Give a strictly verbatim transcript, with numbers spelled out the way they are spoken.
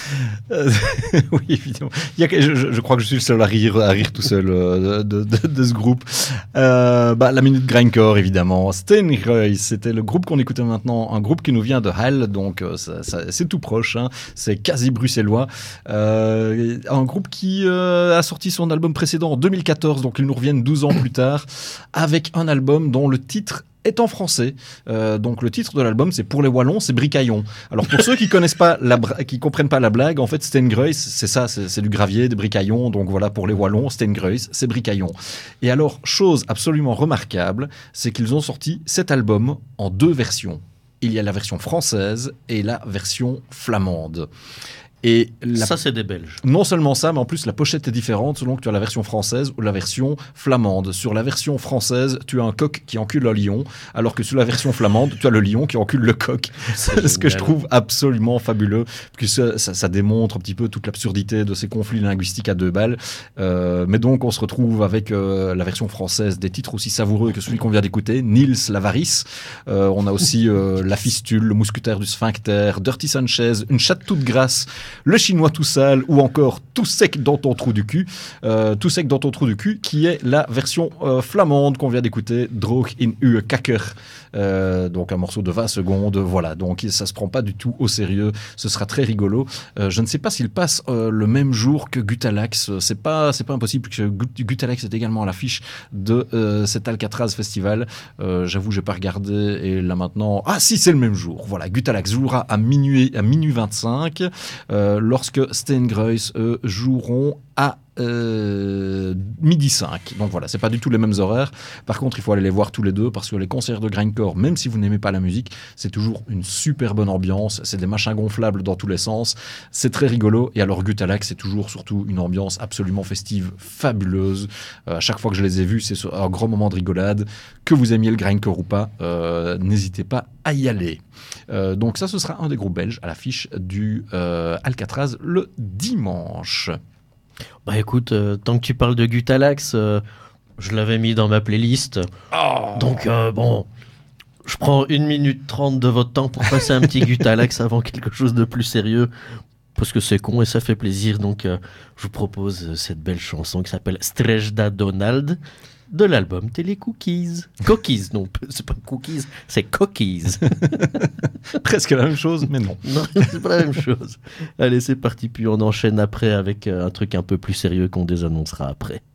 Euh, oui, évidemment. Il y a, je, je crois que je suis le seul à rire, à rire tout seul euh, de, de, de ce groupe. Euh, bah, la minute grindcore, évidemment. Steenreuys, c'était le groupe qu'on écoutait maintenant, un groupe qui nous vient de Halle, donc euh, ça, ça, c'est tout proche, hein. C'est quasi bruxellois. Euh, un groupe qui euh, a sorti son album précédent en deux mille quatorze, donc ils nous reviennent douze ans plus tard, avec un album dont le titre est en français. Euh, donc le titre de l'album, c'est Pour les Wallons, c'est Bricaillon. Alors pour ceux qui connaissent pas la bra- qui comprennent pas la blague, en fait Steenreuys, c'est ça, c'est, c'est du gravier, des bricaillons. Donc voilà, pour les Wallons, Steenreuys, c'est Bricaillon. Et alors, chose absolument remarquable, c'est qu'ils ont sorti cet album en deux versions. Il y a la version française et la version flamande. Et la... Ça, c'est des Belges. Non seulement ça, mais en plus, la pochette est différente selon que tu as la version française ou la version flamande. Sur la version française, tu as un coq qui encule un lion, alors que sur la version flamande, tu as le lion qui encule le coq. C'est ce que je trouve absolument fabuleux, puisque ça, ça, ça démontre un petit peu toute l'absurdité de ces conflits linguistiques à deux balles. Euh, mais donc, on se retrouve avec euh, la version française des titres aussi savoureux que celui qu'on vient d'écouter, Nils l'Avarice. Euh, on a aussi euh, La Fistule, Le Mousquetaire du Sphincter, Dirty Sanchez, Une chatte toute grasse, Le Chinois tout sale ou encore Tout sec dans ton trou du cul. Euh, Tout sec dans ton trou du cul, qui est la version euh, flamande qu'on vient d'écouter, Droog in uw kakker. Euh, donc un morceau de vingt secondes. Voilà, donc ça se prend pas du tout au sérieux. Ce sera très rigolo. Euh, je ne sais pas s'il passe euh, le même jour que Gutalax. C'est pas, c'est pas impossible que Gutalax est également à l'affiche de euh, cet Alcatraz Festival. Euh, j'avoue, j'ai pas regardé et là maintenant. Ah si, c'est le même jour. Voilà, Gutalax jouera à minuit, à minuit vingt-cinq. Euh, lorsque Steenreuys eux, joueront à euh, midi cinq. Donc voilà, c'est pas du tout les mêmes horaires. Par contre, il faut aller les voir tous les deux parce que les concerts de grindcore, même si vous n'aimez pas la musique, c'est toujours une super bonne ambiance. C'est des machins gonflables dans tous les sens. C'est très rigolo. Et alors Gutalax, c'est toujours surtout une ambiance absolument festive, fabuleuse. Euh, à chaque fois que je les ai vus, c'est un grand moment de rigolade. Que vous aimiez le grindcore ou pas, euh, n'hésitez pas à y aller. Euh, donc ça, ce sera un des groupes belges à l'affiche du euh, Alcatraz le dimanche. Bah écoute, euh, tant que tu parles de Gutalax, euh, je l'avais mis dans ma playlist. Oh. Donc euh, bon, je prends une minute trente de votre temps pour passer un petit Gutalax avant quelque chose de plus sérieux. Parce que c'est con et ça fait plaisir. Donc euh, je vous propose cette belle chanson qui s'appelle Strejda Donald de l'album Télécookies. Cookies, non, c'est pas cookies, c'est cookies. Presque la même chose, mais non. Non, c'est pas la même chose. Allez, c'est parti, puis on enchaîne après avec un truc un peu plus sérieux qu'on désannoncera après.